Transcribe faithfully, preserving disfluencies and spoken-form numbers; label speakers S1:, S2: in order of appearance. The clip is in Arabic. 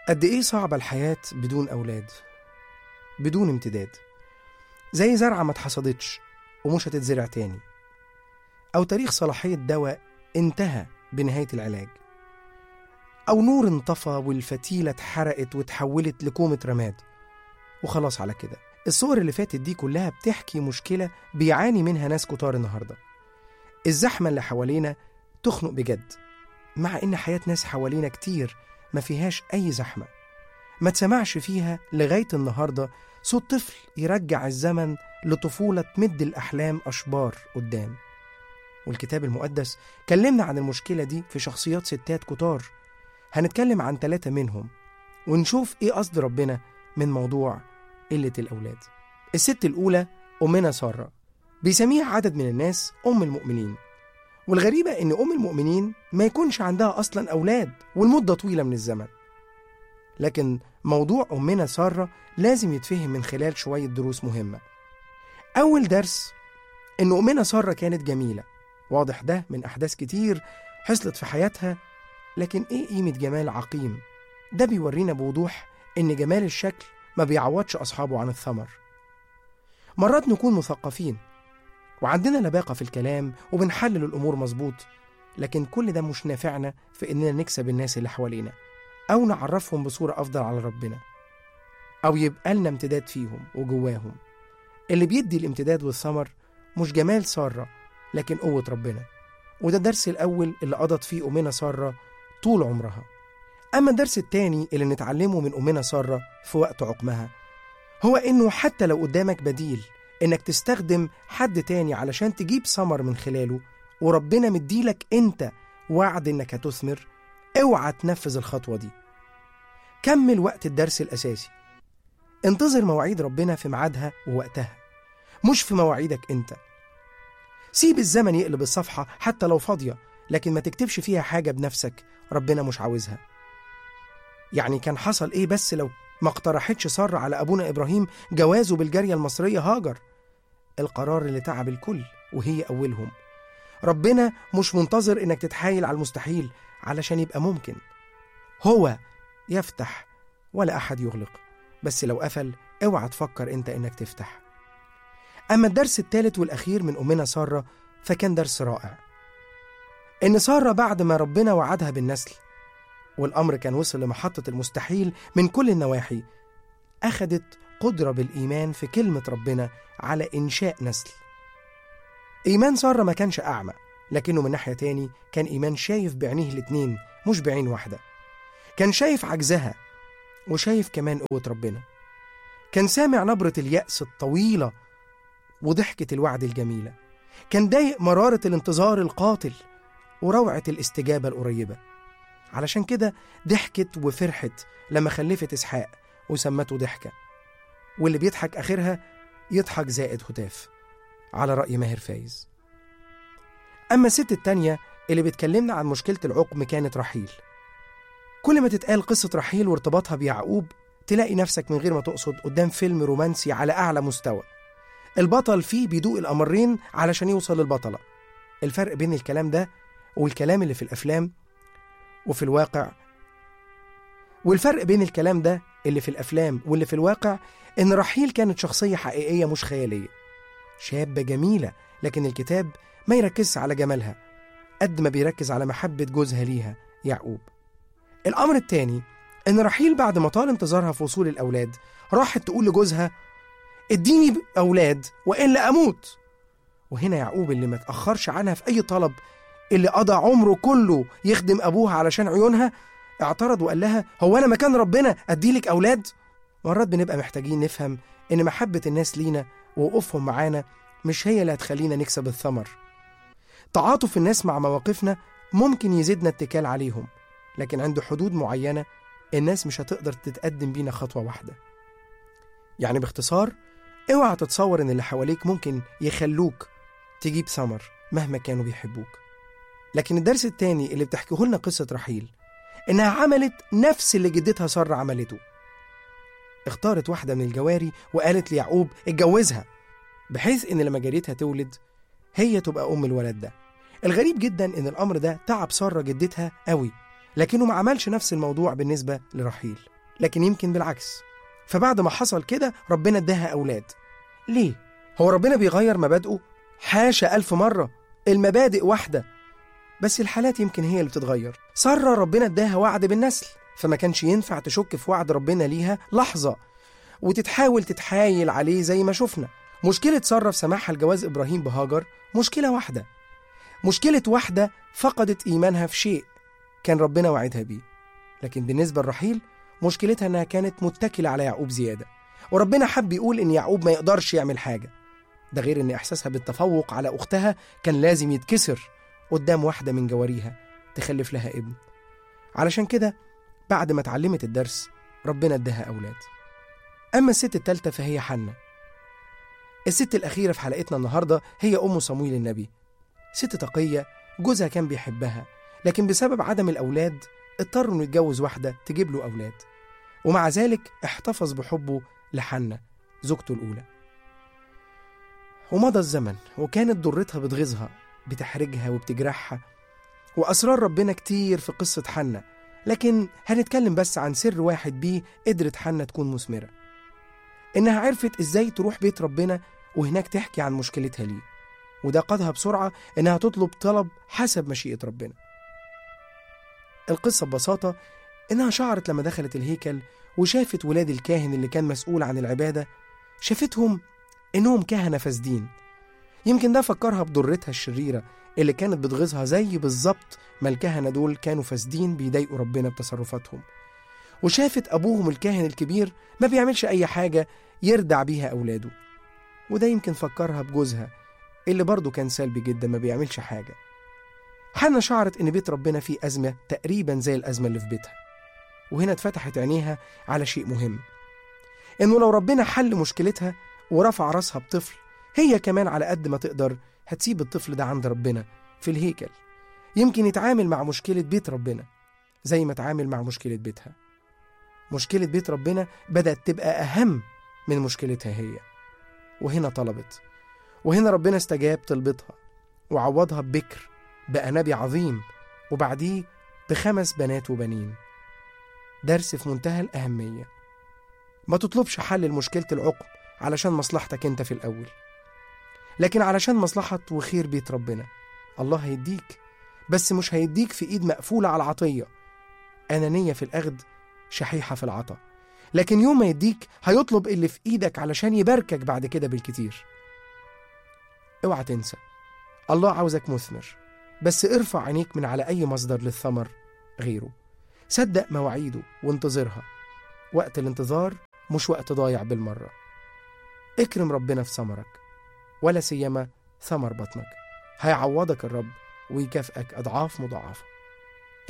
S1: قد إيه صعبة الحياة بدون أولاد، بدون امتداد، زي زرعة ما اتحصدتش ومش هتتزرع تاني، أو تاريخ صلاحية دواء انتهى بنهاية العلاج، أو نور انطفى والفتيلة اتحرقت وتحولت لكومة رماد وخلاص على كده. الصور اللي فاتت دي كلها بتحكي مشكلة بيعاني منها ناس كتار النهاردة. الزحمة اللي حوالينا تخنق بجد، مع إن حياة ناس حوالينا كتير ما فيهاش أي زحمة، ما تسمعش فيها لغاية النهاردة صوت طفل يرجع الزمن لطفولة تمد الأحلام أشبار قدام. والكتاب المقدس كلمنا عن المشكلة دي في شخصيات ستات كتار، هنتكلم عن ثلاثة منهم ونشوف إيه قصد ربنا من موضوع قلة الأولاد. الست الأولى أمنا سارة، بيسميها عدد من الناس أم المؤمنين، والغريبة إن أم المؤمنين ما يكونش عندها أصلا أولاد والمدة طويلة من الزمن. لكن موضوع أمنا سارة لازم يتفهم من خلال شوية دروس مهمة. أول درس إن أمنا سارة كانت جميلة، واضح ده من أحداث كتير حصلت في حياتها. لكن إيه قيمة جمال عقيم؟ ده بيورينا بوضوح إن جمال الشكل ما بيعوضش أصحابه عن الثمر. مرات نكون مثقفين وعندنا لباقة في الكلام وبنحلل الأمور مظبوط، لكن كل ده مش نافعنا في إننا نكسب الناس اللي حوالينا أو نعرفهم بصورة أفضل على ربنا، أو يبقى لنا امتداد فيهم وجواهم. اللي بيدي الامتداد والثمر مش جمال سارة لكن قوة ربنا، وده الدرس الأول اللي قضت فيه أمنا سارة طول عمرها. أما الدرس التاني اللي نتعلمه من أمنا سارة في وقت عقمها هو إنه حتى لو قدامك بديل إنك تستخدم حد تاني علشان تجيب ثمر من خلاله، وربنا مديلك أنت وعد إنك هتثمر، اوعى تنفذ الخطوة دي. كمل وقت الدرس الأساسي، انتظر مواعيد ربنا في ميعادها ووقتها، مش في مواعيدك أنت. سيب الزمن يقلب الصفحة حتى لو فاضية، لكن ما تكتبش فيها حاجة بنفسك ربنا مش عاوزها. يعني كان حصل إيه بس لو ما اقترحتش سارة على أبونا إبراهيم جوازه بالجارية المصرية هاجر؟ القرار اللي تعب الكل وهي أولهم. ربنا مش منتظر إنك تتحايل على المستحيل علشان يبقى ممكن. هو يفتح ولا أحد يغلق، بس لو قفل اوعى تفكر أنت إنك تفتح. أما الدرس الثالث والأخير من أمنا سارة فكان درس رائع. إن سارة بعد ما ربنا وعدها بالنسل والأمر كان وصل لمحطة المستحيل من كل النواحي، أخدت قدرة بالإيمان في كلمة ربنا على إنشاء نسل. إيمان سارة ما كانش أعمى، لكنه من ناحية تاني كان إيمان شايف بعينيه الاتنين مش بعين واحدة. كان شايف عجزها وشايف كمان قوة ربنا. كان سامع نبرة اليأس الطويلة وضحكة الوعد الجميلة. كان ضايق مرارة الانتظار القاتل وروعة الاستجابة القريبة. علشان كده ضحكت وفرحت لما خلفت إسحاق وسمته ضحكة، واللي بيضحك آخرها يضحك زائد هتاف، على رأي ماهر فايز. أما الست التانية اللي بتكلمنا عن مشكلة العقم كانت رحيل. كل ما تتقال قصة رحيل وارتباطها بيعقوب تلاقي نفسك من غير ما تقصد قدام فيلم رومانسي على أعلى مستوى. البطل فيه بيدوق الأمرين علشان يوصل للبطلة. الفرق بين الكلام ده والكلام اللي في الأفلام وفي الواقع والفرق بين الكلام ده اللي في الأفلام واللي في الواقع إن رحيل كانت شخصية حقيقية مش خيالية، شابة جميلة، لكن الكتاب ما يركز على جمالها قد ما بيركز على محبة جوزها ليها يعقوب. الأمر التاني إن رحيل بعد ما طال انتظارها في وصول الأولاد راحت تقول لجوزها اديني أولاد وإلا أموت. وهنا يعقوب اللي ما تأخرش عنها في أي طلب، اللي قضى عمره كله يخدم أبوها علشان عيونها، اعترض وقال لها هو أنا مكان ربنا أديلك أولاد؟ مرات بنبقى محتاجين نفهم إن محبة الناس لينا ووقوفهم معانا مش هي اللي هتخلينا نكسب الثمر. تعاطف الناس مع مواقفنا ممكن يزيدنا اتكال عليهم، لكن عند حدود معينة الناس مش هتقدر تتقدم بينا خطوة واحدة. يعني باختصار، اوعى تتصور ان اللي حواليك ممكن يخلوك تجيب ثمر مهما كانوا بيحبوك. لكن الدرس التاني اللي بتحكيه لنا قصة رحيل انها عملت نفس اللي جدتها سارة عملته. اختارت واحدة من الجواري وقالت ليعقوب اتجوزها، بحيث ان لما جاريتها تولد هي تبقى ام الولد ده. الغريب جدا ان الامر ده تعب سارة جدتها قوي، لكنه ما عملش نفس الموضوع بالنسبة لرحيل. لكن يمكن بالعكس. فبعد ما حصل كده ربنا اداها أولاد. ليه؟ هو ربنا بيغير مبادئه؟ حاشا ألف مرة، المبادئ واحدة، بس الحالات يمكن هي اللي بتتغير. سارة ربنا اداها وعد بالنسل، فما كانش ينفع تشك في وعد ربنا ليها لحظة وتتحاول تتحايل عليه زي ما شفنا. مشكلة سارة في سماحها لجواز إبراهيم بهاجر مشكلة واحدة، مشكلة واحدة فقدت إيمانها في شيء كان ربنا وعدها بيه. لكن بالنسبة لرحيل مشكلتها أنها كانت متكلة على يعقوب زيادة، وربنا حب يقول إن يعقوب ما يقدرش يعمل حاجة. ده غير إن إحساسها بالتفوق على أختها كان لازم يتكسر قدام واحدة من جواريها تخلف لها ابن. علشان كده بعد ما اتعلمت الدرس ربنا اداها أولاد. أما الست التالتة فهي حنة. الست الأخيرة في حلقتنا النهاردة هي أم صمويل النبي. ست تقية، جوزها كان بيحبها، لكن بسبب عدم الأولاد اضطر إنه يتجوز واحدة تجيب له أولاد، ومع ذلك احتفظ بحبه لحنة زوجته الأولى. ومضى الزمن وكانت ضرتها بتغيظها، بتحرجها وبتجرحها، وأسرار ربنا كتير في قصة حنة، لكن هنتكلم بس عن سر واحد بيه قدرت حنة تكون مثمرة، إنها عرفت إزاي تروح بيت ربنا وهناك تحكي عن مشكلتها ليه، وده قادها بسرعة إنها تطلب طلب حسب مشيئة ربنا. القصة ببساطة إنها شعرت لما دخلت الهيكل وشافت ولاد الكاهن اللي كان مسؤول عن العبادة، شافتهم إنهم كهنة فاسدين. يمكن ده فكرها بضرتها الشريرة اللي كانت بتغيظها زي بالظبط ما الكهنة دول كانوا فاسدين بيضايقوا ربنا بتصرفاتهم. وشافت أبوهم الكاهن الكبير ما بيعملش أي حاجة يردع بيها أولاده، وده يمكن فكرها بجوزها اللي برضه كان سلبي جدا ما بيعملش حاجة. حنة شعرت إن بيت ربنا فيه أزمة تقريبا زي الأزمة اللي في بيتها، وهنا اتفتحت عينيها على شيء مهم، إنه لو ربنا حل مشكلتها ورفع راسها بطفل، هي كمان على قد ما تقدر هتسيب الطفل ده عند ربنا في الهيكل، يمكن يتعامل مع مشكلة بيت ربنا زي ما تعامل مع مشكلة بيتها. مشكلة بيت ربنا بدأت تبقى أهم من مشكلتها هي، وهنا طلبت، وهنا ربنا استجاب طلبتها وعوضها ببكر بقى نبي عظيم، وبعديه بخمس بنات وبنين. درس في منتهى الأهمية، ما تطلبش حل لمشكلة العقم علشان مصلحتك انت في الأول، لكن علشان مصلحة وخير بيت ربنا. الله هيديك، بس مش هيديك في إيد مقفولة على العطية، أنانية في الأخذ شحيحة في العطا، لكن يوم ما يديك هيطلب اللي في إيدك علشان يباركك بعد كده بالكتير. اوعى تنسى، الله عاوزك مثمر، بس ارفع عينيك من على أي مصدر للثمر غيره. صدق مواعيده وانتظرها، وقت الانتظار مش وقت ضايع بالمرة. اكرم ربنا في ثمرك، ولا سيما ثمر بطنك، هيعوضك الرب ويكافئك أضعاف مضاعفة.